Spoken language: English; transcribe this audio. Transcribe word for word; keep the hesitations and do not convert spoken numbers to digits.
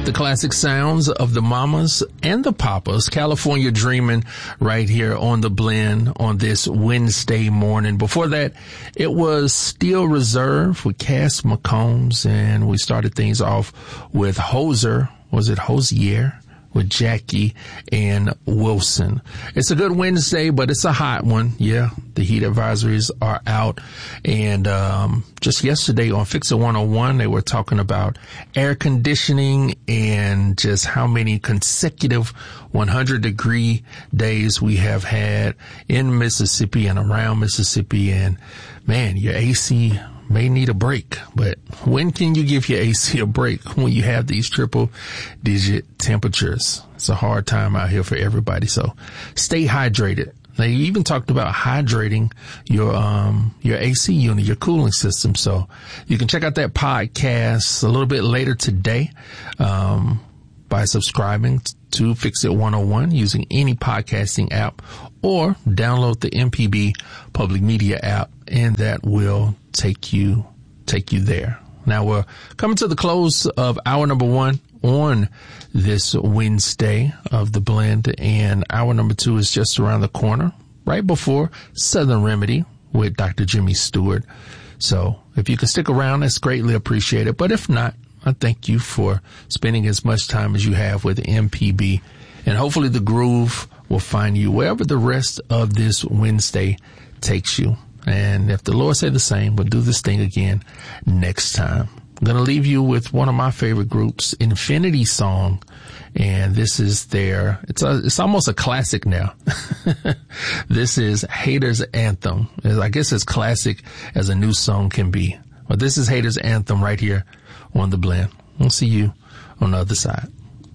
The classic sounds of the Mamas and the Papas, California Dreamin' right here on The Blend on this Wednesday morning. Before that, it was Steel Reserve with Cass McCombs, and we started things off with Hoser, was it Hosier? With Jackie and Wilson. It's a good Wednesday, but it's a hot one. Yeah, the heat advisories are out. And um just yesterday on Fix It one oh one, they were talking about air conditioning and just how many consecutive one hundred degree days we have had in Mississippi and around Mississippi. And man, your A C may need a break, but when can you give your A C a break? When you have these triple digit temperatures. It's a hard time out here for everybody. So stay hydrated. They even talked about hydrating your, um, your A C unit, your cooling system. So you can check out that podcast a little bit later today, um, by subscribing to Fix It one oh one using any podcasting app, or download the M P B Public Media app, and that will take you, take you there. Now we're coming to the close of hour number one on this Wednesday of The Blend, and hour number two is just around the corner, right before Southern Remedy with Doctor Jimmy Stewart. So if you can stick around, that's greatly appreciated. But if not, I thank you for spending as much time as you have with M P B, and hopefully the groove will find you wherever the rest of this Wednesday takes you. And if the Lord said the same, we'll do this thing again next time. I'm going to leave you with one of my favorite groups, Infinity Song. And this is their, it's a, it's almost a classic now. This is Haters Anthem. I guess as classic as a new song can be. But this is Haters Anthem right here on The Blend. We'll see you on the other side.